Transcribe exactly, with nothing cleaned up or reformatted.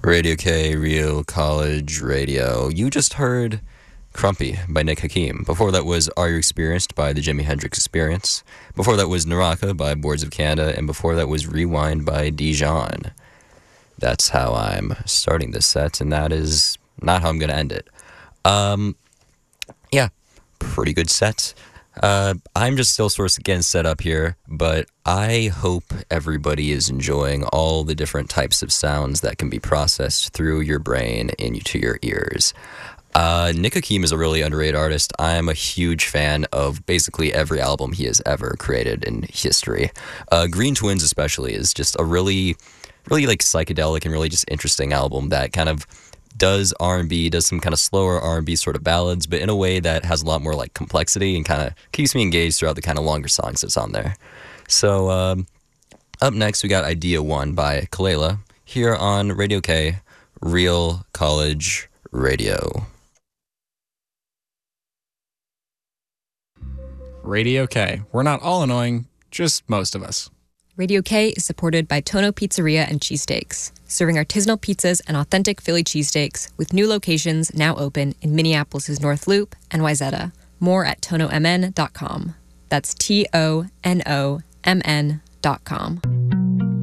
Radio K, Real College Radio. You just heard Crumpy by Nick Hakim. Before that was Are You Experienced by the Jimi Hendrix Experience. Before that was Naraka by Boards of Canada. And before that was Rewind by Dijon. That's how I'm starting this set, and that is not how I'm going to end it. Um, yeah, pretty good set. Uh, I'm just still sort of getting set up here, but I hope everybody is enjoying all the different types of sounds that can be processed through your brain into your ears. Uh, Nick Hakim is a really underrated artist. I'm a huge fan of basically every album he has ever created in history. Uh, Green Twins especially is just a really, really like psychedelic and really just interesting album that kind of does R and B, does some kind of slower R and B sort of ballads, but in a way that has a lot more like complexity and kind of keeps me engaged throughout the kind of longer songs that's on there. So um, up next, we got Idea One by Kelela here on Radio K, Real College Radio. Radio K. We're not all annoying, just most of us. Radio K is supported by Tono Pizzeria and Cheesesteaks, serving artisanal pizzas and authentic Philly cheesesteaks with new locations now open in Minneapolis' North Loop and Wayzata. More at tono m n dot com. That's T O N O M N dot com.